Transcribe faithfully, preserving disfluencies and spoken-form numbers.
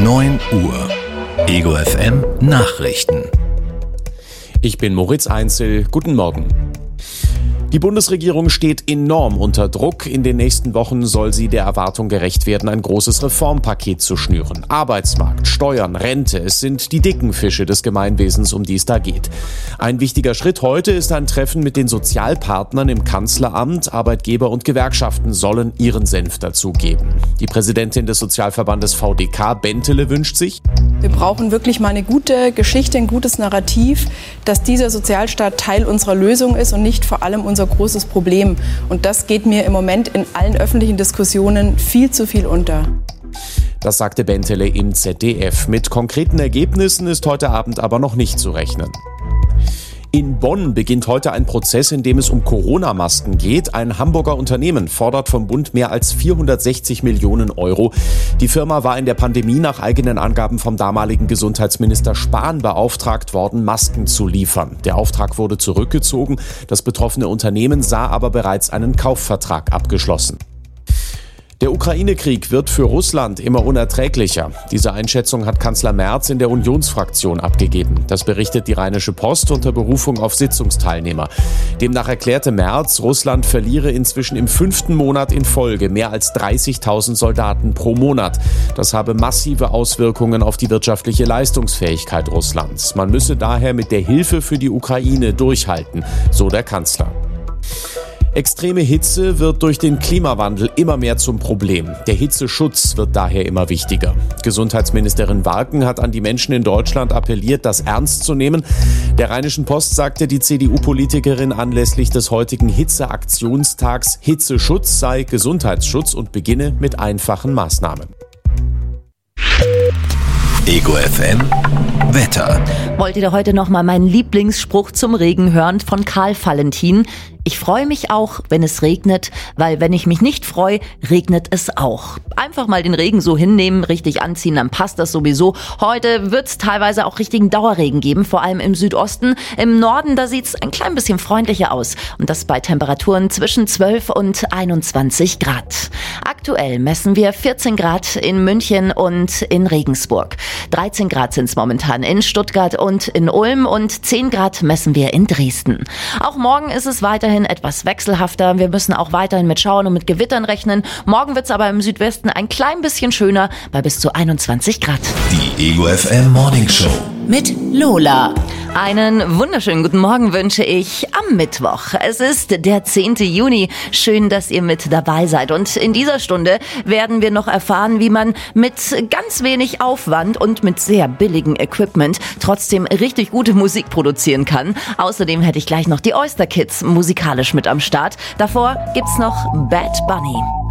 neun Uhr. Ego F M Nachrichten. Ich bin Moritz Einzel. Guten Morgen. Die Bundesregierung steht enorm unter Druck. In den nächsten Wochen soll sie der Erwartung gerecht werden, ein großes Reformpaket zu schnüren. Arbeitsmarkt, Steuern, Rente, es sind die dicken Fische des Gemeinwesens, um die es da geht. Ein wichtiger Schritt heute ist ein Treffen mit den Sozialpartnern im Kanzleramt. Arbeitgeber und Gewerkschaften sollen ihren Senf dazugeben. Die Präsidentin des Sozialverbandes V D K, Bentele, wünscht sich: Wir brauchen wirklich mal eine gute Geschichte, ein gutes Narrativ, dass dieser Sozialstaat Teil unserer Lösung ist und nicht vor allem unser großes Problem. Und das geht mir im Moment in allen öffentlichen Diskussionen viel zu viel unter. Das sagte Bentele im Z D F. Mit konkreten Ergebnissen ist heute Abend aber noch nicht zu rechnen. In Bonn beginnt heute ein Prozess, in dem es um Corona-Masken geht. Ein Hamburger Unternehmen fordert vom Bund mehr als vierhundertsechzig Millionen Euro. Die Firma war in der Pandemie nach eigenen Angaben vom damaligen Gesundheitsminister Spahn beauftragt worden, Masken zu liefern. Der Auftrag wurde zurückgezogen. Das betroffene Unternehmen sah aber bereits einen Kaufvertrag abgeschlossen. Der Ukraine-Krieg wird für Russland immer unerträglicher. Diese Einschätzung hat Kanzler Merz in der Unionsfraktion abgegeben. Das berichtet die Rheinische Post unter Berufung auf Sitzungsteilnehmer. Demnach erklärte Merz, Russland verliere inzwischen im fünften Monat in Folge mehr als dreißigtausend Soldaten pro Monat. Das habe massive Auswirkungen auf die wirtschaftliche Leistungsfähigkeit Russlands. Man müsse daher mit der Hilfe für die Ukraine durchhalten, so der Kanzler. Extreme Hitze wird durch den Klimawandel immer mehr zum Problem. Der Hitzeschutz wird daher immer wichtiger. Gesundheitsministerin Warken hat an die Menschen in Deutschland appelliert, das ernst zu nehmen. Der Rheinischen Post sagte die C D U-Politikerin anlässlich des heutigen Hitzeaktionstags, Hitzeschutz sei Gesundheitsschutz und beginne mit einfachen Maßnahmen. Ego F M Wetter. Wollt ihr heute noch mal meinen Lieblingsspruch zum Regen hören von Karl Valentin? Ich freue mich auch, wenn es regnet, weil wenn ich mich nicht freue, regnet es auch. Einfach mal den Regen so hinnehmen, richtig anziehen, dann passt das sowieso. Heute wird es teilweise auch richtigen Dauerregen geben, vor allem im Südosten. Im Norden, da sieht es ein klein bisschen freundlicher aus. Und das bei Temperaturen zwischen zwölf und einundzwanzig Grad. Aktuell messen wir vierzehn Grad in München und in Regensburg. dreizehn Grad sind es momentan in Stuttgart und in Ulm und zehn Grad messen wir in Dresden. Auch morgen ist es weiterhin etwas wechselhafter. Wir müssen auch weiterhin mit Schauern und mit Gewittern rechnen. Morgen wird es aber im Südwesten ein klein bisschen schöner, bei bis zu einundzwanzig Grad. Die Ego F M Morning Show mit Lola. Einen wunderschönen guten Morgen wünsche ich am Mittwoch. Es ist der zehnte Juni. Schön, dass ihr mit dabei seid. Und in dieser Stunde werden wir noch erfahren, wie man mit ganz wenig Aufwand und mit sehr billigem Equipment trotzdem richtig gute Musik produzieren kann. Außerdem hätte ich gleich noch die Oyster Kids musikalisch mit am Start. Davor gibt's noch Bad Bunny.